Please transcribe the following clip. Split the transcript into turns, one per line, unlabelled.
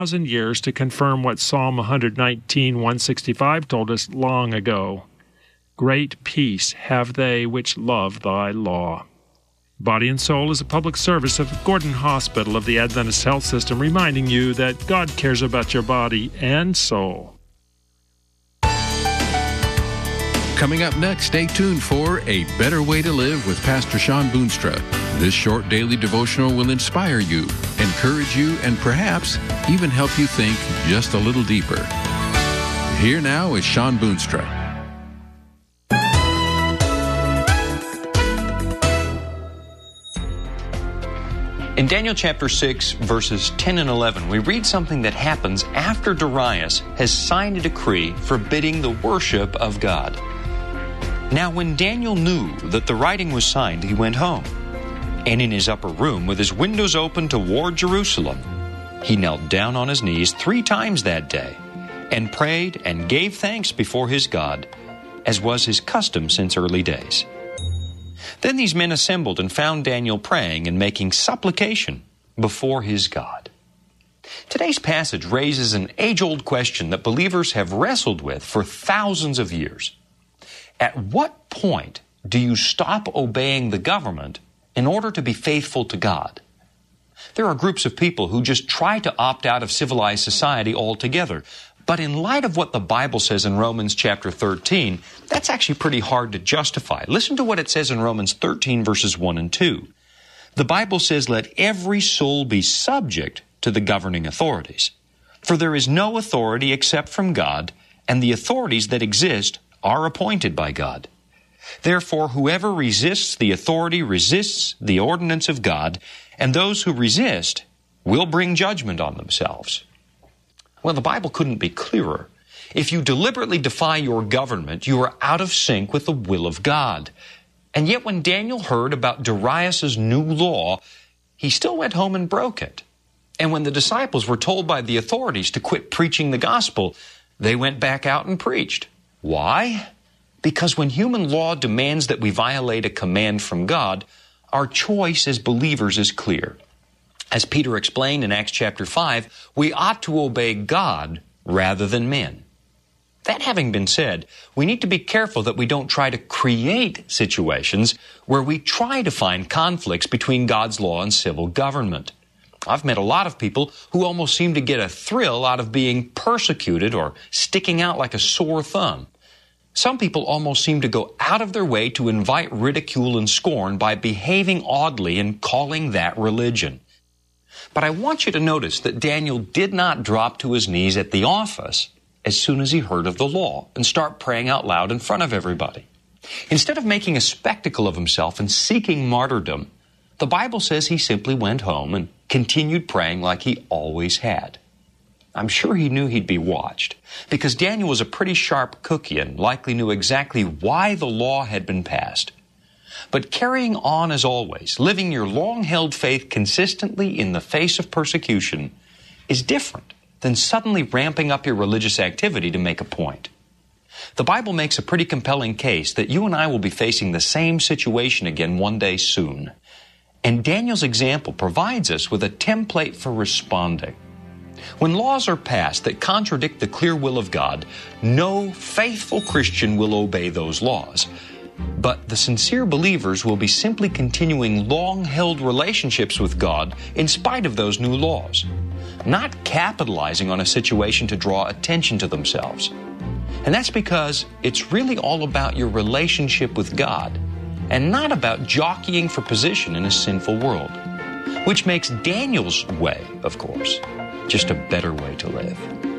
1,000 years to confirm what Psalm 119:165 told us long ago. Great peace have they which love thy law. Body and Soul is a public service of Gordon Hospital of the Adventist Health System, reminding you that God cares about your body and soul.
Coming up next, stay tuned for A Better Way to Live with Pastor Sean Boonstra. This short daily devotional will inspire you, encourage you, and perhaps even help you think just a little deeper. Here now is Sean Boonstra.
In Daniel chapter 6, verses 10 and 11, we read something that happens after Darius has signed a decree forbidding the worship of God. Now, when Daniel knew that the writing was signed, he went home. And in his upper room, with his windows open toward Jerusalem, he knelt down on his knees 3 times that day, and prayed and gave thanks before his God, as was his custom since early days. Then these men assembled and found Daniel praying and making supplication before his God. Today's passage raises an age-old question that believers have wrestled with for thousands of years. At what point do you stop obeying the government in order to be faithful to God? There are groups of people who just try to opt out of civilized society altogether. But in light of what the Bible says in Romans chapter 13, that's actually pretty hard to justify. Listen to what it says in Romans 13, verses 1 and 2. The Bible says, "Let every soul be subject to the governing authorities. For there is no authority except from God, and the authorities that exist are appointed by God. Therefore, whoever resists the authority resists the ordinance of God, and those who resist will bring judgment on themselves." Well, the Bible couldn't be clearer. If you deliberately defy your government, you are out of sync with the will of God. And yet when Daniel heard about Darius' new law, he still went home and broke it. And when the disciples were told by the authorities to quit preaching the gospel, they went back out and preached. Why? Because when human law demands that we violate a command from God, our choice as believers is clear. As Peter explained in Acts chapter 5, we ought to obey God rather than men. That having been said, we need to be careful that we don't try to create situations where we try to find conflicts between God's law and civil government. I've met a lot of people who almost seem to get a thrill out of being persecuted or sticking out like a sore thumb. Some people almost seem to go out of their way to invite ridicule and scorn by behaving oddly and calling that religion. But I want you to notice that Daniel did not drop to his knees at the office as soon as he heard of the law and start praying out loud in front of everybody. Instead of making a spectacle of himself and seeking martyrdom, the Bible says he simply went home and continued praying like he always had. I'm sure he knew he'd be watched, because Daniel was a pretty sharp cookie and likely knew exactly why the law had been passed. But carrying on as always, living your long-held faith consistently in the face of persecution, is different than suddenly ramping up your religious activity to make a point. The Bible makes a pretty compelling case that you and I will be facing the same situation again one day soon. And Daniel's example provides us with a template for responding. When laws are passed that contradict the clear will of God, no faithful Christian will obey those laws. But the sincere believers will be simply continuing long-held relationships with God in spite of those new laws, not capitalizing on a situation to draw attention to themselves. And that's because it's really all about your relationship with God and not about jockeying for position in a sinful world, which makes Daniel's way, of course, just a better way to live.